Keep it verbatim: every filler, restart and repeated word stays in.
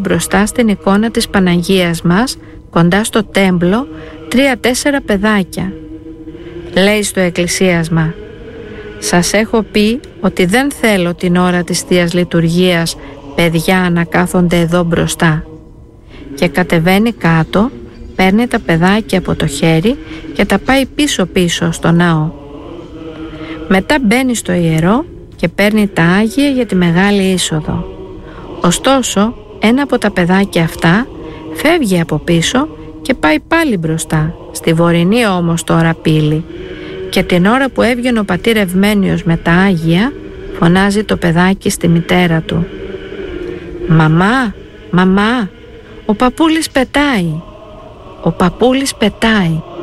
μπροστά στην εικόνα της Παναγίας μας, κοντά στο τέμπλο, τρία-τέσσερα παιδάκια. Λέει στο εκκλησίασμα: «Σας έχω πει ότι δεν θέλω την ώρα της Θείας Λειτουργίας παιδιά να κάθονται εδώ μπροστά». Και κατεβαίνει κάτω, παίρνει τα παιδάκια από το χέρι και τα πάει πίσω-πίσω στο ναό. Μετά μπαίνει στο ιερό και παίρνει τα Άγια για τη Μεγάλη Είσοδο. Ωστόσο, ένα από τα παιδάκια αυτά φεύγει από πίσω και πάει πάλι μπροστά, στη βορεινή όμως τώρα πύλη, και την ώρα που έβγαινε ο πατήρ Ευμένιος με τα Άγια, φωνάζει το παιδάκι στη μητέρα του: «Μαμά, μαμά, ο παππούλης πετάει, ο παππούλης πετάει».